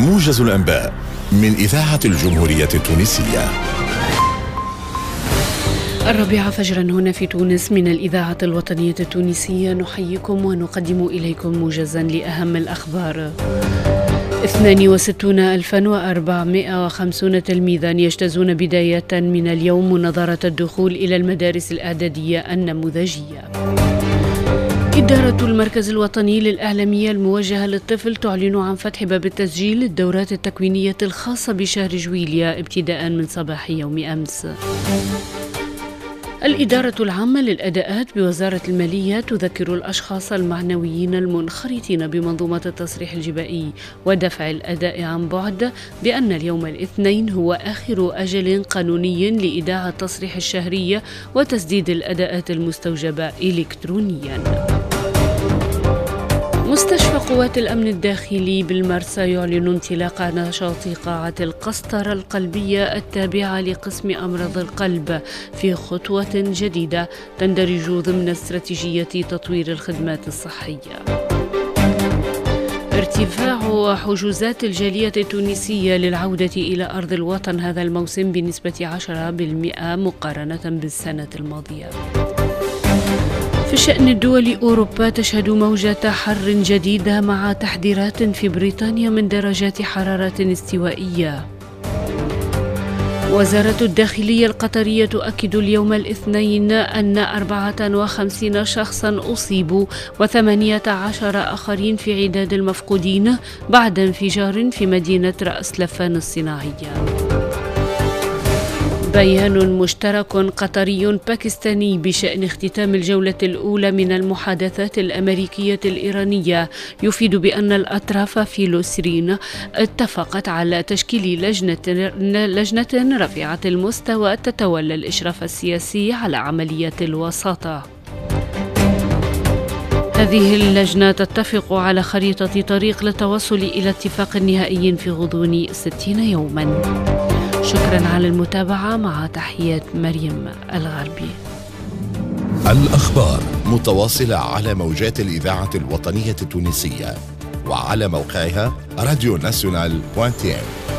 موجز الأنباء من إذاعة الجمهورية التونسية. 4 فجرا هنا في تونس من الإذاعة الوطنية التونسية، نحييكم ونقدم إليكم موجزا لأهم الأخبار. 62,450 تلميذا يجتازون بداية من اليوم منظرة الدخول إلى المدارس الإعدادية النموذجية. إدارة المركز الوطني للإعلامية الموجهة للطفل تعلن عن فتح باب التسجيل للدورات التكوينية الخاصة بشهر جويليا ابتداء من صباح يوم أمس. الإدارة العامة للأداءات بوزارة المالية تذكر الأشخاص المعنويين المنخرطين بمنظومة التصريح الجبائي ودفع الأداء عن بعد بأن اليوم الاثنين هو آخر أجل قانوني لإيداع التصريح الشهري وتسديد الأداءات المستوجبة إلكترونياً. مستشفى قوات الأمن الداخلي بالمرسى يعلن انطلاق نشاط قاعة القسطرة القلبية التابعة لقسم أمراض القلب في خطوة جديدة تندرج ضمن استراتيجية تطوير الخدمات الصحية. ارتفاع حجوزات الجالية التونسية للعودة إلى أرض الوطن هذا الموسم بنسبة 10% مقارنة بالسنة الماضية. في شأن الدول، أوروبا تشهد موجة حر جديدة مع تحذيرات في بريطانيا من درجات حرارة استوائية. وزارة الداخلية القطرية تؤكد اليوم الاثنين أن 54 شخصا أصيبوا و18 آخرين في عداد المفقودين بعد انفجار في مدينة رأس لفان الصناعية. بيان مشترك قطري باكستاني بشأن اختتام الجولة الأولى من المحادثات الأمريكية الإيرانية يفيد بأن الأطراف في لوسرين اتفقت على تشكيل لجنة رفيعة المستوى تتولى الإشراف السياسي على عملية الوساطة. هذه اللجنة تتفق على خريطة طريق للتوصل إلى اتفاق نهائي في غضون 60 يوما. شكرا على المتابعة، مع تحيات مريم الغربي. الأخبار متواصلة على موجات الإذاعة الوطنية التونسية وعلى موقعها radionational.tn.